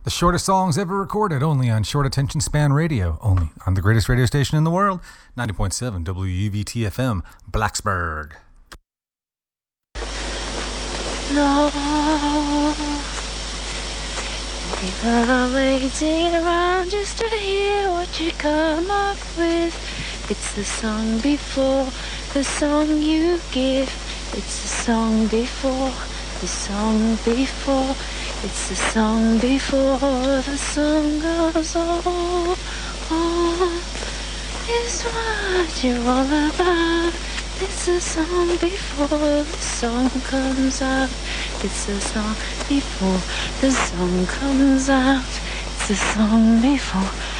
The shortest songs ever recorded, only on Short Attention Span Radio, only on the greatest radio station in the world, 90.7 WUVT-FM, Blacksburg. No, people are waiting around just to hear what you come up with. It's the song before the song you give. It's the song before the song before. It's the song before the song goes on. Is what you're all about. It's the song before the song comes out. It's the song before the song comes out. It's the song before